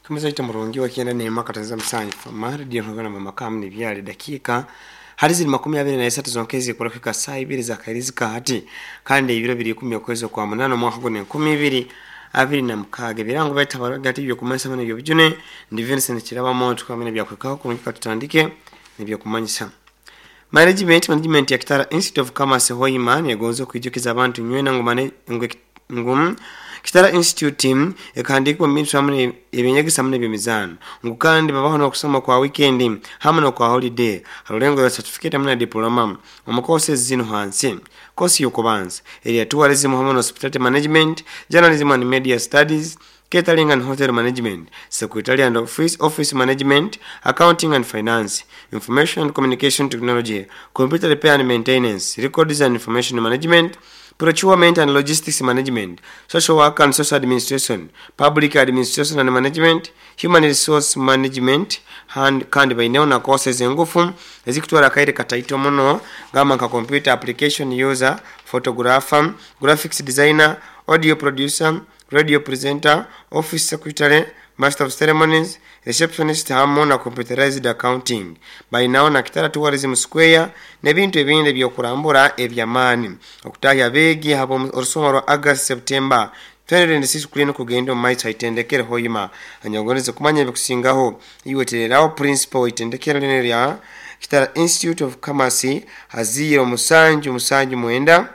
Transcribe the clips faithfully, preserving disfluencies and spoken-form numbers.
Kama ita murungi wakienda neema katanza msanyi famari diyo hongana mamakamu ni vyali dakika halizi ni makumi abiri na isatu zonkezi kurafika saa ibiri za karizika hati kandi ibiro biri kumi okwezo kwa munano mwaka gune kumi ibiri abiri na mukage birango baita baragati byo kumanisa bane byo bijune ndi Vincent kiraba montu kamene bya kwekaho kumika tutandike nibyo kumanyisa. Management management ya Kitara Institute of Commerce Hoima yagonzo kwijukiza abantu nywena ngumane ngum Kitara Institute team ekandikwa mintu hamwe ebinyagisa hamwe byemizano ngukandi babaho no kusoma kwa weekend hamwe no kwa holiday alulengo ya certificate hamwe na diploma omukose zino hansi kosi yokubanza area tourism hamwe no hospitality management journalism and media studies catering and hotel management, secretary and office office management, accounting and finance, information and communication technology, computer repair and maintenance, records and information management, procurement and logistics management, social work and social administration, public administration and management, human resource management, and kandi baineo na courses ngufu ezikutwara kaire kataito mono gama ka computer application user, photographer, graphics designer, audio producer, radio presenter, office secretary, master of ceremonies, receptionist hamwe na computerized accounting. By now na Kitara Tourism Square nebintu ebindi byokurambura ebyamani okutaya begi habo orusoma rwa August September twenty twenty-six kulino kugendo maitha itendekere hoima anyagoneze kumanya bikusingaho iwetereraho principal itendekere lene ya Kitara Institute of Commerce haziro musanju musanju mwenda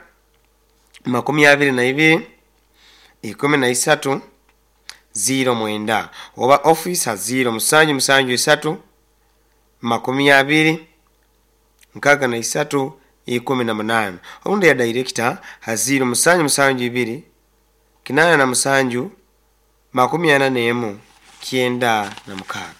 makumi abiri na ibiri ikumi na isatu zero mwenda oba office zero musanju musanju isatu makumi abiri nkaga na isatu ikumi na munana obundi ya director haziro musanju musanju ibiri kinana na musanju makumi ana nemu kienda na mukaga.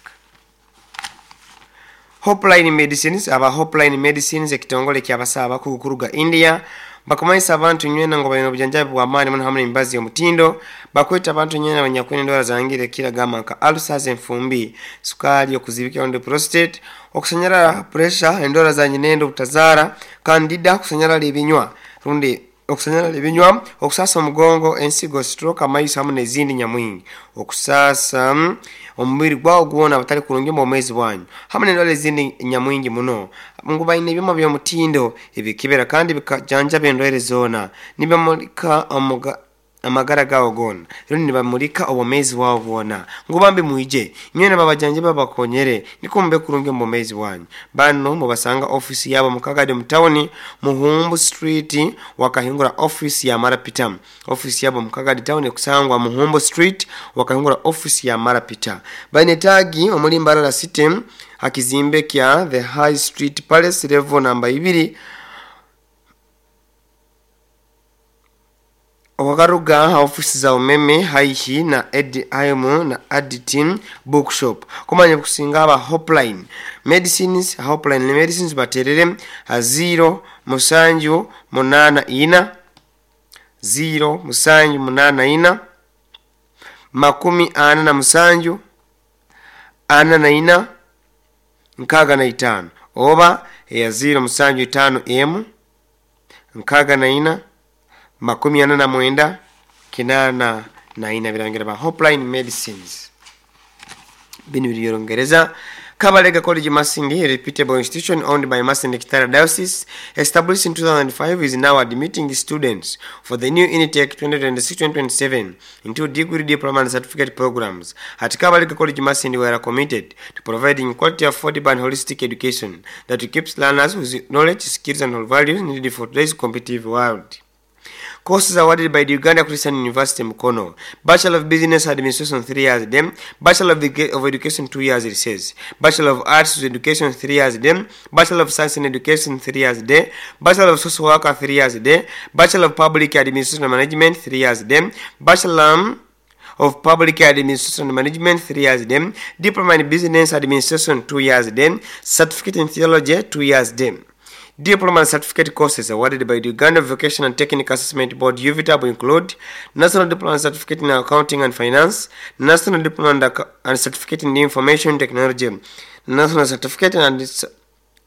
Hopeline Medicines aba Hopeline Medicines ekitongole kyabasaba kukuruga India bakumaisa abantu nywena ngo bayino bujanjabi bwa mani muno hamwe imbazi y'omutindo bakweta abantu nywena banyakwene ndwara zangire kila gama ka ulcers enfumbi sukali okuzibika onde prostate okusanyara pressure endwara za nyinendo butazara candida kusanyara libinywa rundi okusanyara libinywa okusasa mugongo ensigo stroke amaisa hamwe nezindi nyamwingi okusasa omubiri gwawo gwona batali kulungi mu mwezi wanyu hamwe n'endwara zindi nyamwingi muno nguba ine bimo byo mutindo ibikibera kandi bikajanja bendwere zona nibamulika omuga amagara gawo gona rero nibamulika obomezi wawo bona ngubambe muije nyene babajanje babakonyere nikumbe kurunge mu mezi wanyu bano mu basanga office yabo mukagade mutawoni muhumbu street wakahingura office ya Marapita office yabo mukagade town kusangwa muhumbu street wakahingura office ya Marapita bane tagi omulimbara la system akizimbe kya the High Street Palace level number ibiri wakaruga office za umeme haihi na edi aimu na editing bookshop kumanya kusinga aba Hopeline Medicines Hopeline Medicines baterere zero musanju munana ina zero musanju munana ina makumi ana na musanju ana na ina nkaga na itano oba ya zero musanju itano emu nkaga na ina makumi ana na mwenda kinana na ina birangira ba Hopeline Medicines bini birongereza Kabalega College Masindi, a reputable institution owned by Masindi Kitara Diocese, established in two thousand five, is now admitting students for the new Unitec twenty twenty-six twenty twenty-seven into degree, diploma and certificate programs. At Kabalega College Masindi, we are committed to providing quality, affordable and holistic education that equips learners with knowledge, skills and values needed for today's competitive world. Courses awarded by the Uganda Christian University Mukono. Bachelor of Business Administration three years them. Bachelor of, of Education two years it says. Bachelor of Arts with Education three years them. Bachelor of Science in Education three years day. Bachelor of Social Worker three years day. Bachelor of Public Administration and Management three years them. Bachelor of Public Administration and Management three years them. Diploma in Business Administration two years them. Certificate in Theology two years them. Diploma and certificate courses awarded by the Uganda Vocational and Technical Assessment Board U V T A B include National Diploma and Certificate in Accounting and Finance, National Diploma and Certificate in Information Technology, National Certificate and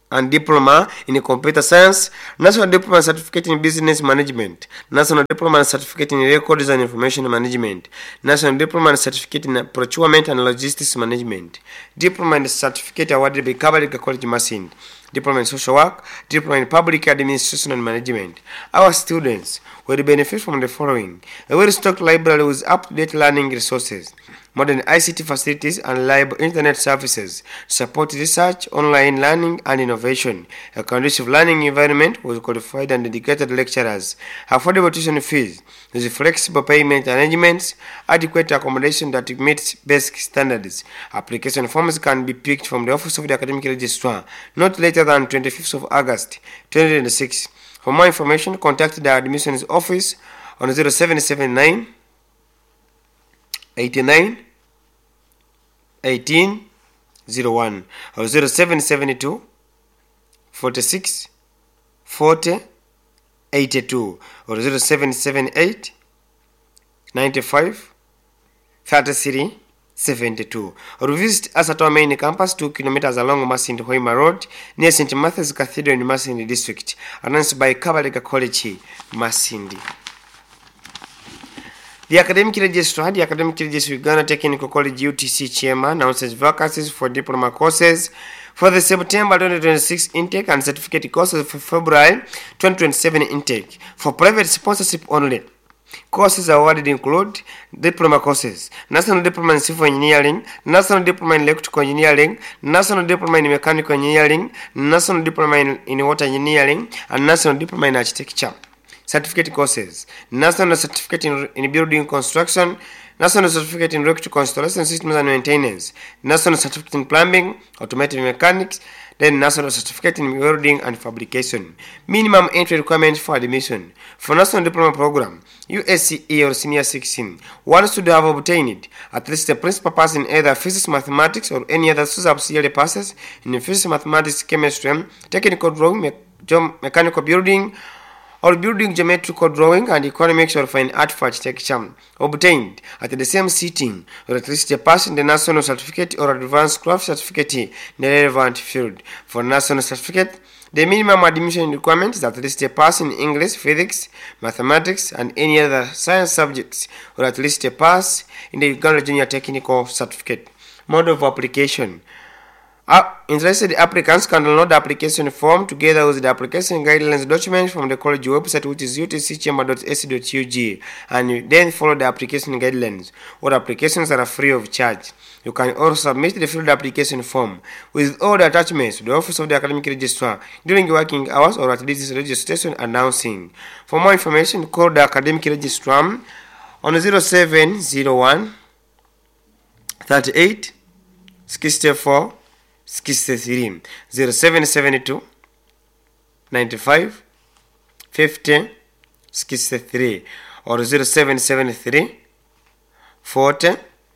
and Diploma in Computer Science, National Diploma and Certificate in Business Management, National Diploma and Certificate in Records and Information Management, National Diploma and Certificate in Procurement and Logistics Management, Diploma and Certificate awarded by Kabalika College Masindi, Diploma in Social Work, Diploma in Public Administration and Management. Our students will benefit from the following: a well-stocked library with up-to-date learning resources, modern I C T facilities and reliable internet services, support research, online learning and innovation, a conducive learning environment with qualified and dedicated lecturers, affordable tuition fees, with flexible payment arrangements, adequate accommodation that meets basic standards. Application forms can be picked from the Office of the Academic Registrar not later than twenty-fifth of August twenty twenty-six. For more information, contact the admissions office on zero seven seven nine eighty-nine eighteen zero one or zero seven seven two forty-six forty eighty-two or zero seven seven eight ninety-five thirty-three seventy-two, or visit us at our main campus two kilometers along Masindi Hoima Road near Saint Matthew's Cathedral in Masindi District, announced by Kabalika College Masindi. The Academic Registrar, the Academic Registrar Uganda Technical College U T C Chairman, announces vacancies for diploma courses for the September twenty twenty-six intake and certificate courses for February twenty twenty-seven intake for private sponsorship only. Courses awarded include diploma courses, National Diploma in Civil Engineering, National Diploma in Electrical Engineering, National Diploma in Mechanical Engineering, National Diploma in, in Water Engineering, and National Diploma in Architecture. Certificate courses, National Certificate in, in Building Construction, National Certificate in Electrical Installation Systems and Maintenance, National Certificate in Plumbing, Automotive Mechanics, then National Certificate in Welding and Fabrication. Minimum entry requirements for admission. For National Diploma Program, U S C E or Senior sixteen, one should have obtained at least a principal pass in either physics, mathematics, or any other subsidiary passes in physics, mathematics, chemistry, technical drawing, me mechanical building, or building geometrical drawing and economics or fine art for architecture, obtained at the same sitting, or at least a pass in the national certificate or advanced craft certificate in the relevant field. For national certificate, the minimum admission requirement is at least a pass in English, physics, mathematics, and any other science subjects, or at least a pass in the Uganda Junior Technical Certificate. Mode of application. Uh, interested applicants can download the application form together with the application guidelines document from the college website, which is u t c chamber dot a c dot u g, and then follow the application guidelines. All applications are free of charge. You can also submit the filled application form with all the attachments to the Office of the Academic Registrar during working hours or at this registration announcing. For more information, call the Academic Registrar on zero seven zero one thirty-eight sixty-four sixty-three, zero seven seven two ninety-five fifty sixty-three, or zero seven seven three forty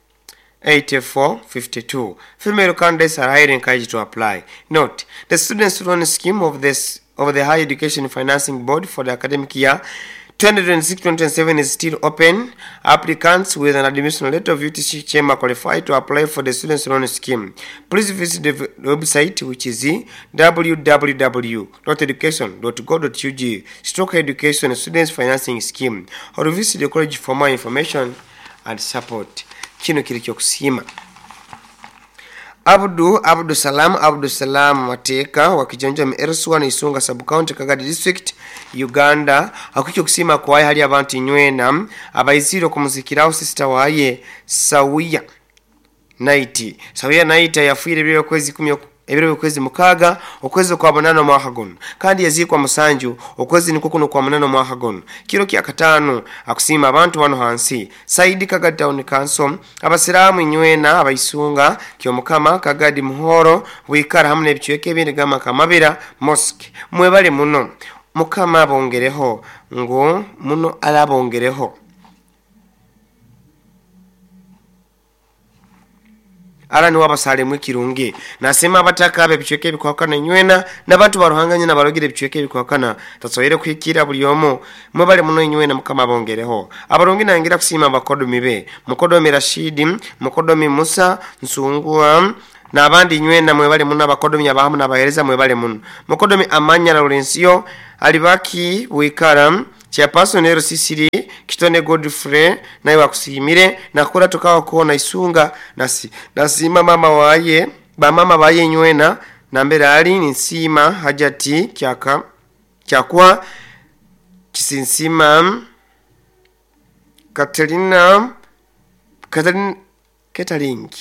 eighty-four fifty-two. Female candidates are highly encouraged to apply. Note: the Students' Loan Scheme of this of the Higher Education Financing Board for the academic year twenty twenty-six twenty twenty-seven is still open. Applicants with an admission letter of U T C Chamber qualified to apply for the Students' Loan Scheme. Please visit the website, which is w w w dot education dot gov dot u g stroke education students financing scheme, or visit the college for more information and support. Kino kiri kyokusima. Abdu Abdu Salam Abdu Salam Mateka wa Kijonjo mu L S one Isunga Sub County Kagadi District Uganda akukyo kusima kwa hali abantu nywena abayiziro kumuzikirawo sister waye Sawiya Night Sawiya Night yafuire byo kwezi kumi ebiro kwezi mukaga okwezi kwa munano mwahagon kandi yazikwa musanju okwezi nikukuno kwa munano mwahagon kiro kya katano akusima abantu wano hansi Saidi Kagadi Town Council abasiramu nywena abayisunga kyo mukama Kagadi muhoro wikara hamne bichweke bindi gama kamabira mosque mwebale muno mukama bongereho ngo muno alabongereho Ala niwa basale mwikirungi nasema abataka abe bichweke bikwakana nywena nabantu baruhanganye nabarogire bichweke bikwakana tasoyere kwikira buli omo mwebale muno nywena mukama bongereho abarongi nangira kusima bakodo mibe mukodo mi Rashidi mukodo mi Musa Nsungwa n'abandi nywena mwebale muno abakodomi abahamu n'abahereza mwebale muno mukodomi amanya Laurencio alibaki Bwikara chairperson L C C Kitone Godfrey naye wakusimire nakura tukawa kuona isunga nasi nasima mama waye ba mama baye nywena nambera ali nsima hajati kyaka kyakwa kisinsima Katerina Katerina Catering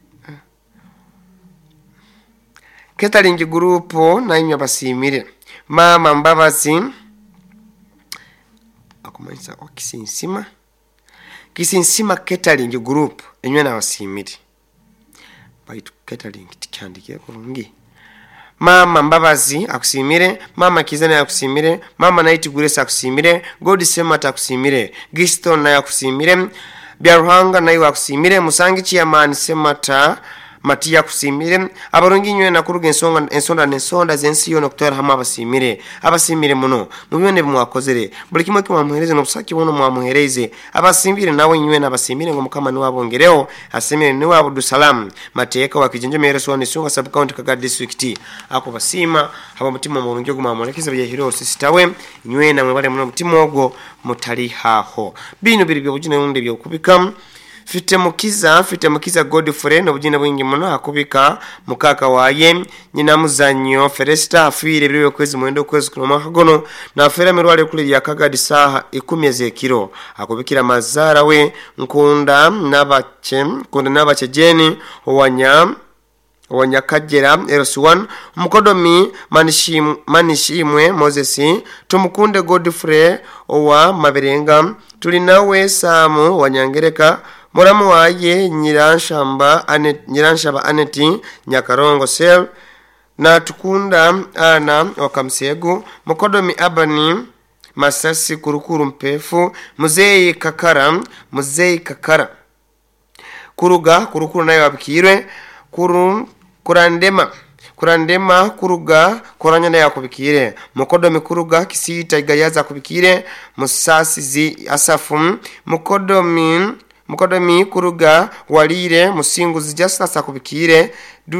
Catering group naimya basimire mama Mbabazi akumanyisa okisinsima Kisinsima Catering group enywe na basimire baitu Catering tikandike kurungi mama Mbabazi akusimire mama Kizana akusimire mama Night Grace akusimire God Semata akusimire Giston na akusimire Byaruhanga nayo akusimire Musangi Chairman Semata Matia kusimire abarungi nywe na kuruga ensonga ensonda n'ensonda zensi yo Doctor Hama basimire abasimire muno mubone mwakozere buli kimwe kimwamuhereze no busaki bono mwamuhereze abasimbire nawe nywe na basimire ngo mukama ni wabongereo asemire ni wa Abdul Salam mateka wa Kijenje mere so nisunga sub county Kaga district ako basima haba mutima mu burungi gumamolekeze bya hero sisitawe nywe na mwebale muno mutima ogwo mutali haho bino biri byo bujine nunde byo kubika Fite mukiza fite mukiza Godfrey no bujina bwingi muno akubika mukaka waye nyina muzanyo Feresta afire biriwe kwezi mwendo kwezi kuno gono na fera mirwale kule ya Kaga disaha ikumyeze kiro akubikira mazara we nkunda nabache nkunda nabache jeni wanya Wanyakagera L C one mukodomi manishim manishimwe Moses tumukunde Godfrey owa maberenga tuli nawe Samu Wanyangereka Muramu waye Nyiranshamba anet Nyiranshaba Aneti Nyakarongo sel na tukunda ana wakamsegu mukodomi Abani Masasi kurukuru mpefu Muzei Kakara Muzei Kakara kuruga kurukuru nayo wabikirwe kuru kurandema kurandema kuruga kuranya nayo kubikire mukodomi kuruga kisita igayaza kubikire musasi zi asafu mukodomi mukodomi kuruga walire musingu zijasa kubikire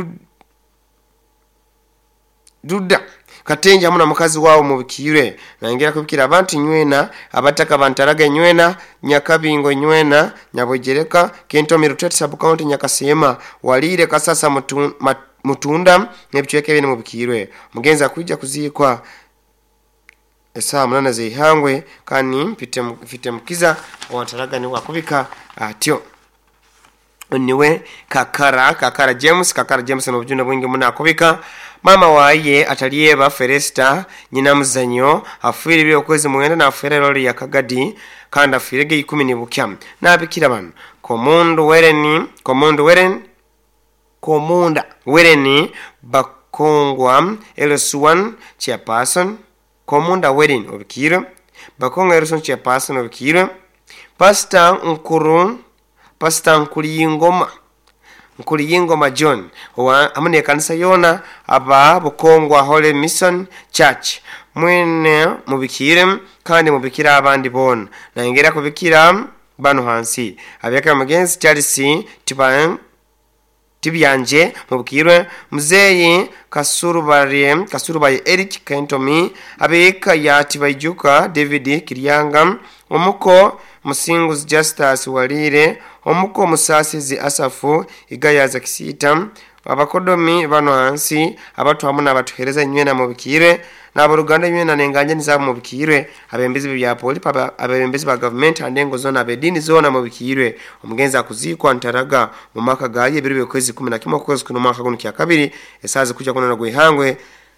duda katenja muna mukazi wao mubikire naingira kubikira abantu nywena abataka bantaraga nywena Nyakabingo nywena Nyabogereka Kento Mirutete sub county Nyakasema walire kasasa mutu, mat, mutunda nebichweke bine mubikirwe mugenza kujja kuzikwa esa munana zihangwe kani mpite mfite mukiza wantaraga ni wakubika atyo niwe kakara kakara James kakara James no bujunda bwingi muna akubika mama waye atalieba Feresta nyina muzanyo afire byo kwezi mwenda na afire lori ya Kagadi kandi afirege ikumi ni bukya nabikira bano komundu wereni komundu weren komunda wereni bakongwa L C one chairperson komunda weren obikira bakongwa L C one chairperson obikira pastor nkuru pastor nkuliyingoma Nkuliyingoma John wa amune kanisa yona aba bukongwa Holy Mission Church mwene mubikire kandi mubikira abandi bona na ingera kubikira bano hansi abeka mugenzi Charles tiban tibyanje mubikire muzeyi kasurubare kasurubaye Eric Kentomi abeka ya tibajuka David Kiryanga umuko Musingu Justice walire omuko musasizi asafu igayaza kisita abakodomi bano hansi abatu hamuna abatuhereza nywena mubikire nabo Ruganda nywena nenganje niza mubikire abembezi bya poli papa abembezi ba government andengo zona bedini zona mubikire omugenza kuzikwa ntaraga mu maka gaye biriwe kwezi kumi na kimwe kwezi kuno maka guno kya kabiri esaze kuja kunona gwihangwe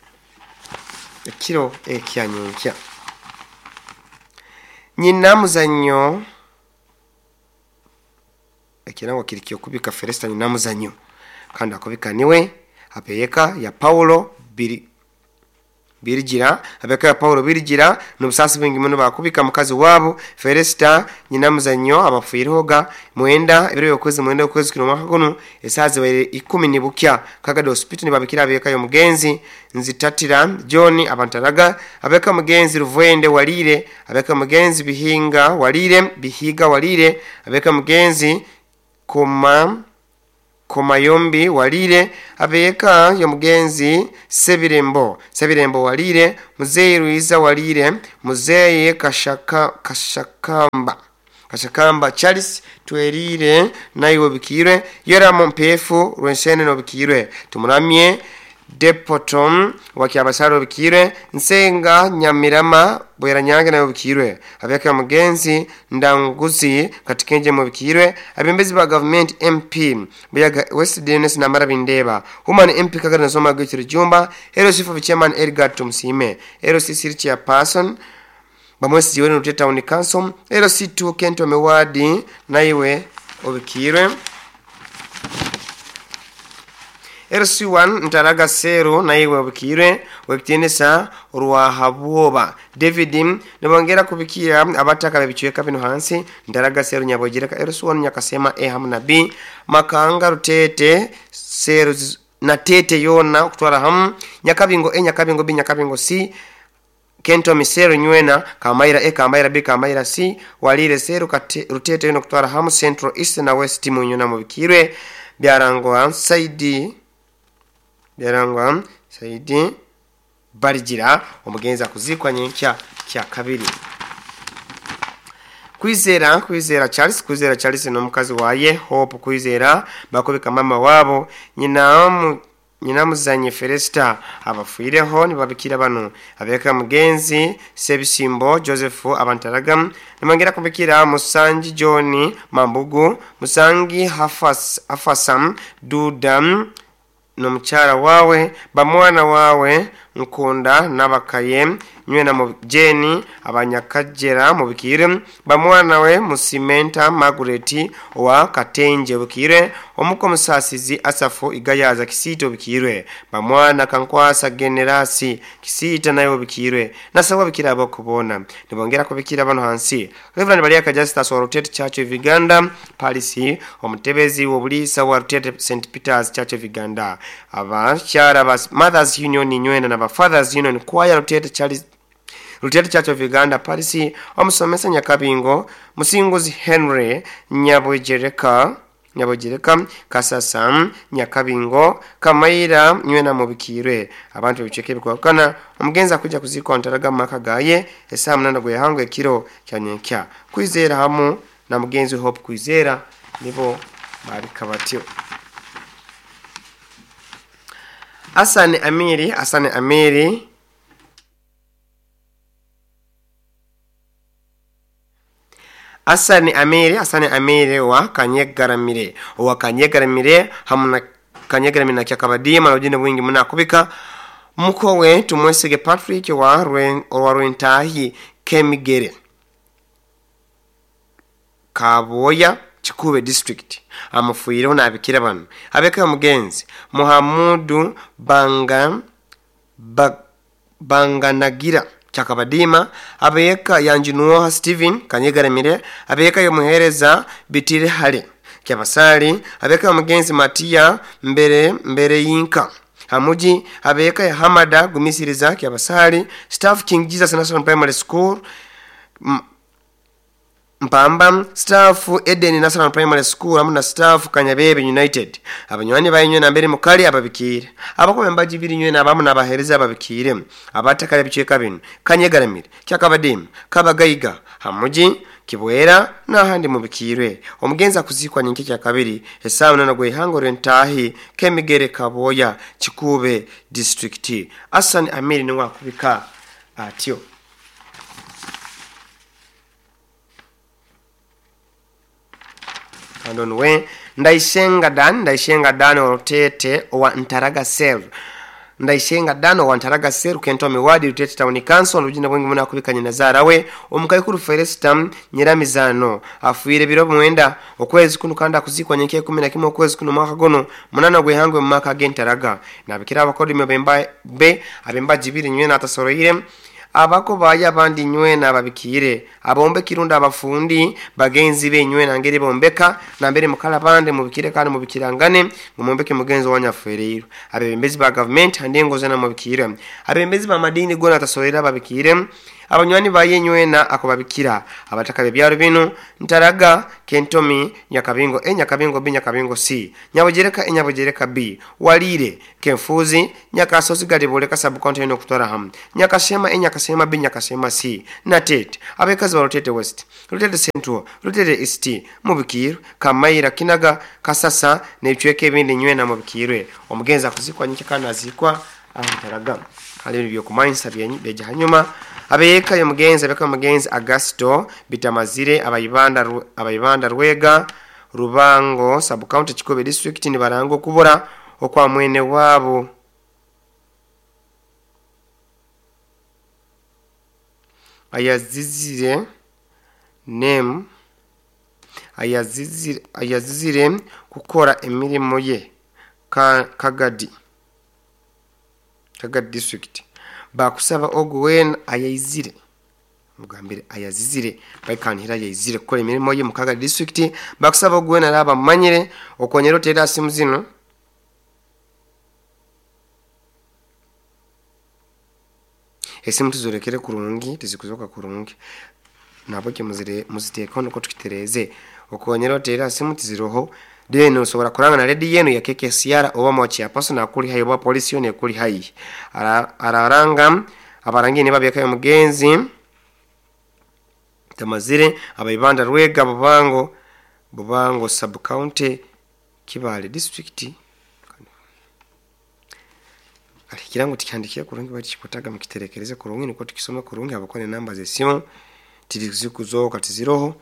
kiro ekyanyunkya nyina muzanyo ekirangwa kirikyo kubika Feresta nyina muzanyo kandi akubika niwe apeyeka ya Paulo biri birigira abeka ya Paulo birigira n'ubusasi bingi muno bakubika mukazi wabo Feresta nyina muzanyo abafuyiroga mwenda ibiro yokwezi mwenda yokwezi kino mwaka gono esaze bere ikumi ni bukya Kaga hospital ni babikira abeka yo mugenzi nzitatira John abantaraga abeka mugenzi Ruvende walire abeka mugenzi bihinga walire bihiga walire abeka mugenzi koma Komayombi Walire abeka yomugenzi Sebirembo Sebirembo Walire Muzeyi Ruiza Walire Muzeyi Kashaka Kashakamba Kashakamba Charles Twerire naiwe bikire Yera Mompefu Rwensene no bikire tumuramye Depotom wakiabasaro bikire Nsenga Nyamirama Bweranyange na bikire abeka mugenzi Ndanguzi katikenje mu bikire abembezi ba government M P Buyaga West Dennis na Marabindeba Human M P Kagana Zoma Gitiri Jumba Ero Chief of Chairman Edgar Tumsime Ero Sisiri Chairperson Bamwesi Jiweni Ruteta Uni Council Ero Situ Kento Mewadi naiwe obikire R C one Ntaraga Seru naiwe obikire wekitinesa Ruahabuoba David nibongera kubikira abataka babichweka bino hansi Ntaraga Seru nyabogireka R C one nyakasema E hamna B Makanga Rutete Seru na tete yona kutwara ham Nyakabingo E Nyakabingo B Nyakabingo C Kento Miseru Nywena Kamaira E Kamaira B Kamaira C Walire Seru kate, Rutete yona kutwara ham Central East na West Munyuna mubikire Biarangwa Saidi Biarangwa Saidi Barijira omugenza kuzikwa nyenkya kya kabiri Kwizera Kwizera Charles Kwizera Charles no mukazi waye Hope Kwizera bakobeka mama wabo nyina nyina muzanye Felista abafuireho nibabikira bano abeka mugenzi Sebisimbo Joseph Abantaraga nimangera kubikira Musangi John Mambugu Musangi Hafas Afasam Dudam no mchara wawe bamwana wawe Nkunda nabakaye nywena mu Jeni abanyakagera mu bikire bamwana we Musimenta Margaret wa Katenje bukire omuko musasizi Asafu Igayaza Kisito bikire bamwana Kankwasa Generasi Kisita nayo bikire nasawa bikira abokubona nibongera ko bikira bano hansi Reverend Baliaka Justice wa Rotate Church of Uganda Palisi omutebezi wobulisa wa Rotate Saint Peter's Church of Uganda abachara bas Mothers Union nywena na Fathers Union Choir Rotate Church Rotate Church of Uganda Palisi omusomesa Nyakabingo Musingozi Henry Nyabwejereka Nyabwejereka Kasasam Nyakabingo Kamaira nywena mu bikire abantu bicheke bikokana omugenza kujja kuziko Ntaraga makagaye esa munana gwe hangwe kiro kyanyenkya Kwizera hamu na mugenzi Hope Kwizera nibo bari kabatyo Asane Amiri Asane Amiri Asane Amiri Asane Amiri wa Kanyegaramire wa Kanyegaramire hamuna Kanyegaramire na Kyakabadima lojine wingi muna kubika mukowe tumwesege Patrick wa Rwen wa Rwentahi Kemigere Kaboya Chikube district amufuireho nabikira bano abeka mugenzi Muhamudu Banga ba, Banganagira Chakabadima abeka yanjinuwa Steven Kanyegaramire abeka yomuhereza Bitire Hale Kyabasali abeka mugenzi Matia mbere mbere yinka Hamuji abeka ya Hamada Gumisiriza Kyabasali staff King Jesus National Primary School Mpamba staff Eden National Primary School amuna staff Kanyabebe United abanywani bayinywe na mbere mukali ababikire abakomemba jibiri nywe na bamu nabahereza ababikire abatakale biceka bino Kanyegaramire Kyakabadima Kabagaiga Hamuji Kibwera na handi mubikire omugenza kuzikwa nyinki kya kabiri esawu nana gwe hangore ntahi Kemigere Kaboya Chikube district Asan Amiri ni wakubika atyo Andonwe ndaishenga dan ndaishenga dan Rotete wa Ntaraga Seru ndaishenga dan wa Ntaraga Seru kento miwadi Rotete Town Council ujina bwengi muna kubika nyinazara we omukayikuru Felista Nyiramizano afuire biro mwenda okwezi kunu kanda kuzikwa nyenke kumi na kimwe okwezi kunu mwaka gono munana gwe hangwe mwaka gentaraga nabikira abakodi mebemba be abemba jibiri nywena atasoroire abako baya bandi nywena ababikire abombe kirunda abafundi bagenzi be nywena ngeri bombeka na mbere mukala bande mubikire kandi mubikirangane ngomombeke mugenzi wanyaferero abembezi ba government handengo zana mubikire abembezi ba madini gona tasoera babikire abanywani bayenywena akobabikira abataka bebyalo bino Ntaraga Kentomi Nyakabingo e Nyakabingo B Nyakabingo C Nyabogereka e Nyabogereka B Walire Kenfuzi Nyakasozi Gadiboleka subcounty no kutwara ham Nyakashema e Nyakashema B Nyakashema C Natet abekazi ba Rutete West Rutete Central Rutete East Mubikiro Kamaira Kinaga Kasasa n'ebicweke ebindi nywena mubikirwe omugenza kuzikwa nyikana azikwa Ntaraga ali byo kumayinsa byeje hanyuma abeka yo mugenzi abeka mugenzi Augusto Bitamazire abayibanda abayibanda Rwega Rubango sub county Kikobe district ni barango kubura okwa mwene wabo ayazizire name ayazizire ayazizire kukora emirimo ye ka Kagadi Kagadi district bakusaba Ogwen ayizire mugambire ayazizire bakanira ayizire ko emirimo ye mu Kagadi district bakusaba Ogwen araba manyire okonyero tera simu zino esimu tuzorekere kurungi tizikuzoka kurungi nabo ke muzire muziteka no ko tukitereze okonyero tera simu tiziroho deno sobora kuranga na redi yenu ya keke siara oba mochi apaso na kuli hayo ba polisi yone kuli hayi ara araranga abarangi ne babeka mugenzi Tamazire abayibanda Rwega Bubango Bubango sub county Kibale district ari kirango tikandikira kurungi bati kikotaga mukiterekereze kurungi niko tukisoma kurungi abakone namba ze simu tilizikuzoka tiziroho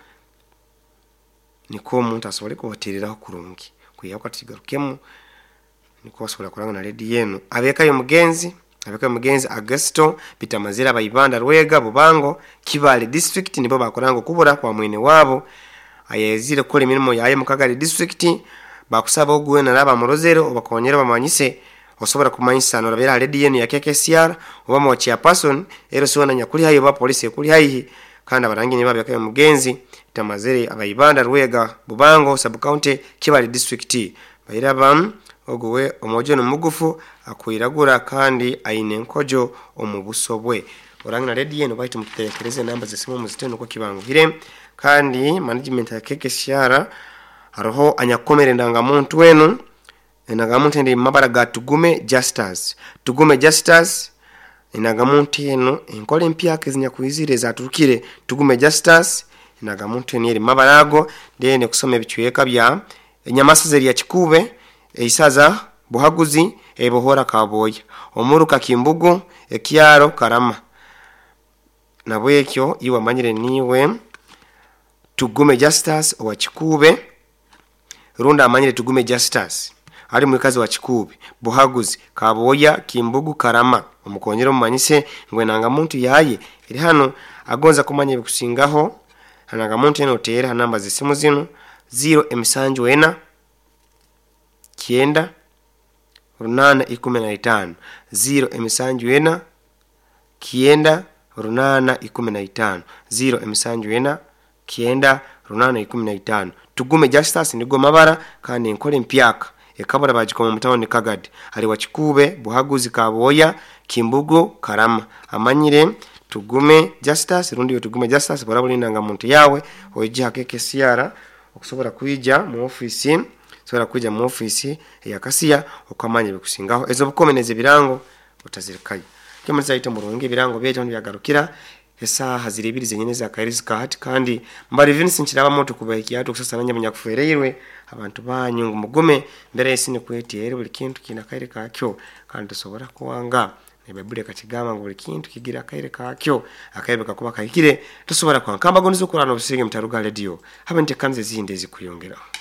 niko umuntu asobole kubatereraho kurungi kuyako tigarukemo niko asobole kuranga na redi yenu abeka yo mugenzi abeka mugenzi Augusto Bitamazira abayibanda Rwega Bubango Kibale district nibo bakoranga kubura kwa mwene wabo ayezire kole mirimo yaye mu Kagadi district bakusaba Ogwena naba murozero obakonyera bamanyise osobora kumanyisa no rabera redi yenu ya K K C R oba mo chairperson ero sona nyakuri hayo ba police kuri hayi kandi abarangi ne babeka yo mugenzi Tamazire abayibanda Rwega Bubango sub county Kibale district bayirabam Ogwe omojo no mugufu akuyiragura kandi ayine nkojo omubusobwe orangina redi yenu bayitu mukitekereze namba zesimu muziteno ko kibangire kandi management ya K K C R aroho anyakomere ndanga muntu wenu enaga muntu ndi mabara ga Tugume Justus Tugume Justus enaga muntu eno enkole mpya kezinya kuizire za turukire Tugume Justus enaga muntu eni mabarago dene kusoma ebichweka bya enyamasa ya Kikube eisaza Buhaguzi ebohora Kaboya omuruka Kimbugu ekyaro Karama nabwekyo iwa manyire niwe Tugume Justus wa Kikube runda amanyire Tugume Justus ali mwikazi wa Kikube Buhaguzi Kaboya Kimbugu Karama omukonyero mumanyise ngwe nanga muntu yaye iri hano agonza kumanya bikusingaho hananga muntu eno tera namba zisimu zino zero emisanju ena kienda runana ikumi na itano zero emisanju ena kienda runana ikumi na itano zero emisanju ena kienda runana ikumi na itano Tugume Justus nigo mabara kandi enkole mpyaka ekabura bagikoma mutawoni Kagadi ali wa Kikube Buhaguzi Kaboya Kimbugu Karama amanyire Tugume Justus rundi yo Tugume Justus barabuli nanga muntu yawe ojiha K K C R okusobora kuija mu office sobora kuija mu office ya Kasiya okwamanya bikusingaho ezo bukomeneze birango utazirikaye kemaliza ite murungi birango beje ndi yagarukira esa haziribiri zenyene za Kairizika hati kandi mbari Vince nchiraba moto kubaki yato kusasa nanya munyakufereirwe abantu banyungu mugume mbere yesine kwetiere buli kintu kina kaire kakyo kandi sobora kuwanga nebabule kachigama ngo buli kintu kigira kaire kakyo akayebeka kuba kaikire tosobora kwankamba gonizo kurano busige mtaruga radio habe nte kanze zinde zikuyongera